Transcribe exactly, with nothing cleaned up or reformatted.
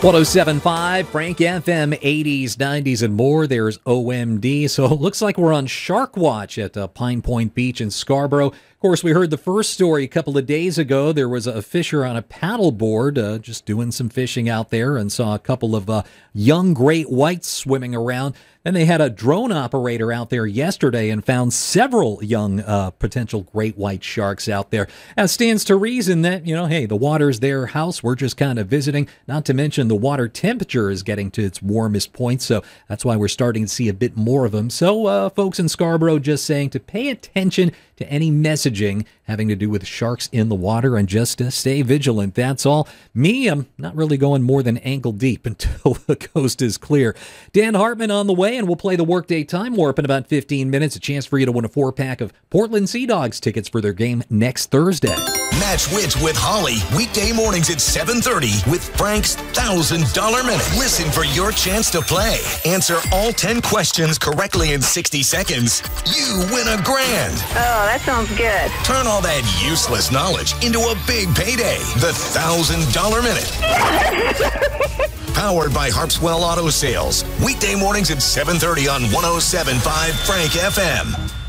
one oh seven point five, Frank F M, eighties, nineties, and more. There's O M D. So it looks like we're on Shark Watch at uh, Pine Point Beach in Scarborough. Of course, we heard the first story a couple of days ago. There was a fisher on a paddleboard uh, just doing some fishing out there and saw a couple of uh, young great whites swimming around. Then they had a drone operator out there yesterday and found several young uh, potential great white sharks out there. As stands to reason that, you know, hey, the water's their house. We're just kind of visiting. Not to mention the water temperature is getting to its warmest point, so that's why we're starting to see a bit more of them. So uh, folks in Scarborough just saying to pay attention to any messaging having to do with sharks in the water and just uh, stay vigilant. That's all. Me, I'm not really going more than ankle deep until the coast is clear. Dan Hartman on the way, and we'll play the Workday Time Warp in about fifteen minutes. A chance for you to win a four-pack of Portland Sea Dogs tickets for their game next Thursday. Match Wits with Holly, weekday mornings at seven thirty with Frank's one thousand dollar Minute. Listen for your chance to play. Answer all ten questions correctly in sixty seconds. You win a grand. Oh, that sounds good. Turn all that useless knowledge into a big payday. The one thousand dollar Minute. Powered by Harpswell Auto Sales. Weekday mornings at seven thirty on one oh seven point five Frank F M.